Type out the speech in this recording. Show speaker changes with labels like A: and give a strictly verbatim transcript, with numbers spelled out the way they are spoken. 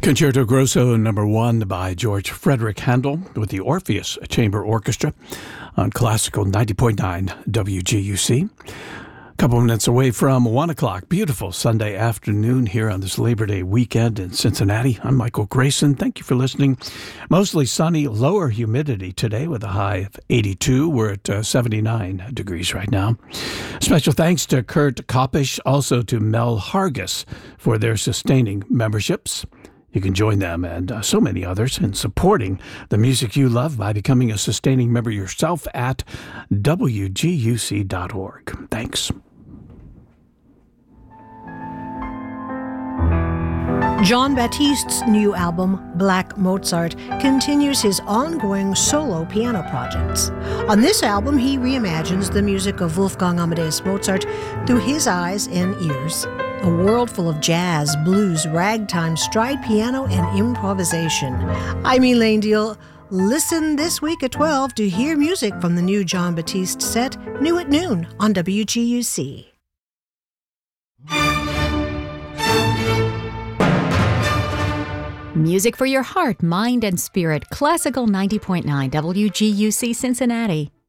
A: Concerto Grosso number one by George Frederick Handel with the Orpheus Chamber Orchestra on Classical ninety point nine W G U C. A couple minutes away from one o'clock. Beautiful Sunday afternoon here on this Labor Day weekend in Cincinnati. I'm Michael Grayson. Thank you for listening. Mostly sunny, lower humidity today with a high of eighty-two. We're at uh, seventy-nine degrees right now. Special thanks to Kurt Koppisch, also to Mel Hargis for their sustaining memberships. You can join them and uh, so many others in supporting the music you love by becoming a sustaining member yourself at W G U C dot org. Thanks.
B: Jon Batiste's new album, Black Mozart, continues his ongoing solo piano projects. On this album, he reimagines the music of Wolfgang Amadeus Mozart through his eyes and ears. A world full of jazz, blues, ragtime, stride piano, and improvisation. I'm Elaine Deal. Listen this week at twelve to hear music from the new Jon Batiste set, new at noon on W G U C.
C: Music for your heart, mind, and spirit. Classical ninety point nine W G U C Cincinnati.